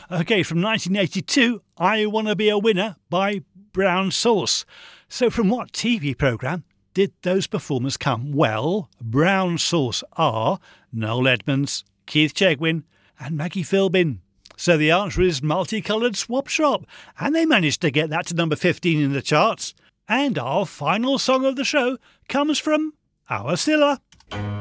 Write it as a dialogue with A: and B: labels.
A: OK, from 1982, I Wanna Be a Winner by Brown Sauce. So from what TV programme did those performers come? Well, Brown Sauce are Noel Edmonds, Keith Chegwin and Maggie Philbin. So the answer is Multicoloured Swap Shop, and they managed to get that to number 15 in the charts. And our final song of the show comes from our Scylla.